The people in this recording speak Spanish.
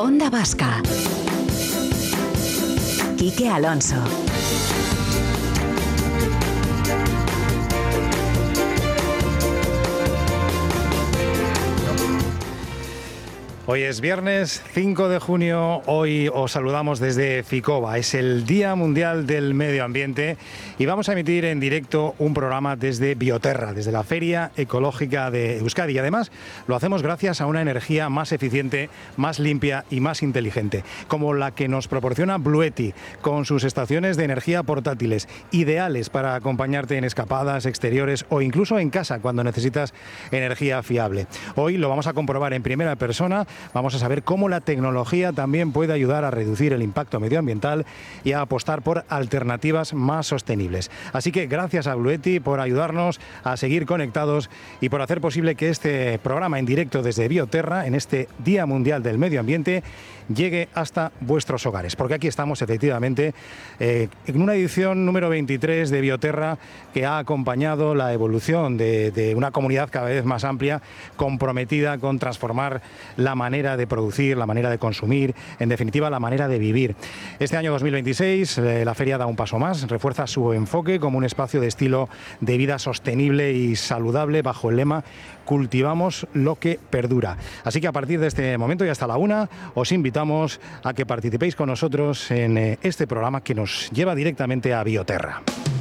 Onda Vasca. Quique Alonso. Hoy es viernes 5 de junio, hoy os saludamos desde Ficoba, es el Día Mundial del Medio Ambiente y vamos a emitir en directo un programa desde Bioterra, desde la Feria Ecológica de Euskadi, y además lo hacemos gracias a una energía más eficiente, más limpia y más inteligente, como la que nos proporciona Bluetti, con sus estaciones de energía portátiles, ideales para acompañarte en escapadas exteriores o incluso en casa cuando necesitas energía fiable. Hoy lo vamos a comprobar en primera persona. Vamos a saber cómo la tecnología también puede ayudar a reducir el impacto medioambiental y a apostar por alternativas más sostenibles. Así que gracias a Bluetti por ayudarnos a seguir conectados y por hacer posible que este programa en directo desde Bioterra, en este Día Mundial del Medio Ambiente, llegue hasta vuestros hogares. Porque aquí estamos efectivamente en una edición número 23 de Bioterra que ha acompañado la evolución de una comunidad cada vez más amplia, comprometida con transformar la manera de producir, la manera de consumir, en definitiva la manera de vivir. Este año 2026 la feria da un paso más, refuerza su enfoque como un espacio de estilo de vida sostenible y saludable bajo el lema "Cultivamos lo que perdura". Así que a partir de este momento y hasta la 1 os invitamos a que participéis con nosotros en este programa que nos lleva directamente a Bioterra.